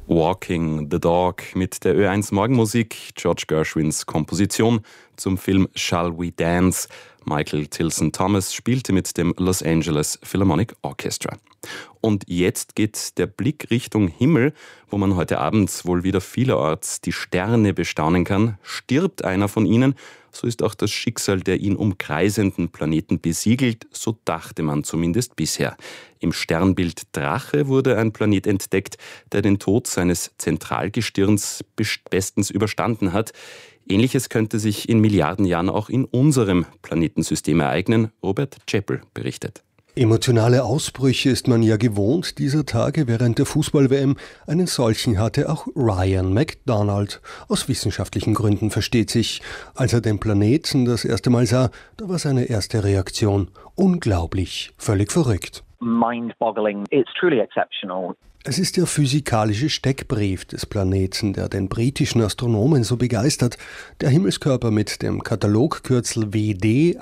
Walking the Dog mit der Ö1 Morgenmusik, George Gershwins Komposition zum Film Shall We Dance. Michael Tilson Thomas spielte mit dem Los Angeles Philharmonic Orchestra. Und jetzt geht der Blick Richtung Himmel, wo man heute Abend wohl wieder vielerorts die Sterne bestaunen kann. Stirbt einer von ihnen, so ist auch das Schicksal der ihn umkreisenden Planeten besiegelt, so dachte man zumindest bisher. Im Sternbild Drache wurde ein Planet entdeckt, der den Tod seines Zentralgestirns bestens überstanden hat. Ähnliches könnte sich in Milliarden Jahren auch in unserem Planetensystem ereignen, Robert Chappell berichtet. Emotionale Ausbrüche ist man ja gewohnt dieser Tage während der Fußball-WM. Einen solchen hatte auch Ryan McDonald. Aus wissenschaftlichen Gründen versteht sich. Als er den Planeten das erste Mal sah, da war seine erste Reaktion unglaublich, völlig verrückt. Mind-boggling. It's truly exceptional. Es ist der physikalische Steckbrief des Planeten, der den britischen Astronomen so begeistert. Der Himmelskörper mit dem Katalogkürzel WD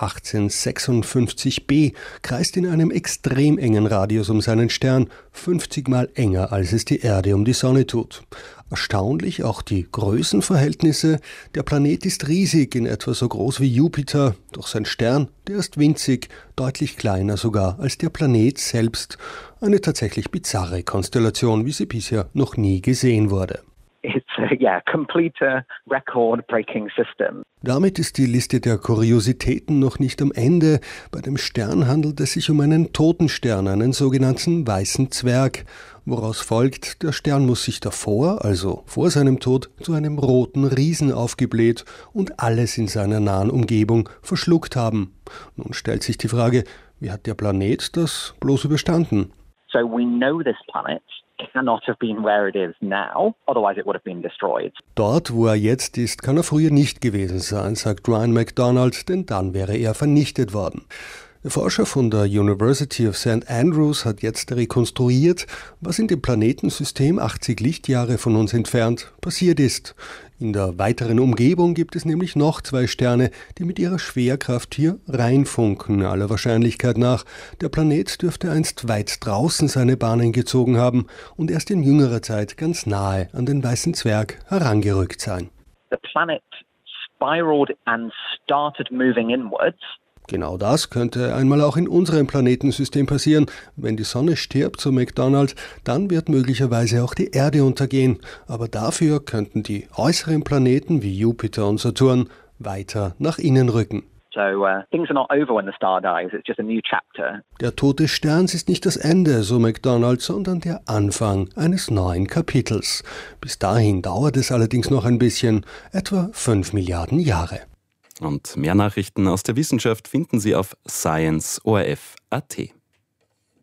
1856b kreist in einem extrem engen Radius um seinen Stern, 50 Mal enger, als es die Erde um die Sonne tut. Erstaunlich auch die Größenverhältnisse. Der Planet ist riesig, in etwa so groß wie Jupiter. Doch sein Stern, der ist winzig, deutlich kleiner sogar als der Planet selbst. Eine tatsächlich bizarre Konstellation, wie sie bisher noch nie gesehen wurde. It's a complete record-breaking system. Damit ist die Liste der Kuriositäten noch nicht am Ende. Bei dem Stern handelt es sich um einen Totenstern, einen sogenannten weißen Zwerg. Woraus folgt, der Stern muss sich davor, also vor seinem Tod, zu einem roten Riesen aufgebläht und alles in seiner nahen Umgebung verschluckt haben. Nun stellt sich die Frage, wie hat der Planet das bloß überstanden? So we know this planet cannot have been where it is now, otherwise it would have been destroyed. Dort, wo er jetzt ist, kann er früher nicht gewesen sein, sagt Ryan McDonald, denn dann wäre er vernichtet worden. Der Forscher von der University of St. Andrews hat jetzt rekonstruiert, was in dem Planetensystem 80 Lichtjahre von uns entfernt passiert ist. In der weiteren Umgebung gibt es nämlich noch 2 Sterne, die mit ihrer Schwerkraft hier reinfunken, aller Wahrscheinlichkeit nach. Der Planet dürfte einst weit draußen seine Bahnen gezogen haben und erst in jüngerer Zeit ganz nahe an den weißen Zwerg herangerückt sein. The planet spiraled and started moving inwards. Genau das könnte einmal auch in unserem Planetensystem passieren. Wenn die Sonne stirbt, so McDonald, dann wird möglicherweise auch die Erde untergehen. Aber dafür könnten die äußeren Planeten wie Jupiter und Saturn weiter nach innen rücken. So things are not over when the star dies, it's just a new chapter. Der Tod des Sterns ist nicht das Ende, so McDonald, sondern der Anfang eines neuen Kapitels. Bis dahin dauert es allerdings noch ein bisschen, etwa 5 Milliarden Jahre. Und mehr Nachrichten aus der Wissenschaft finden Sie auf science.orf.at.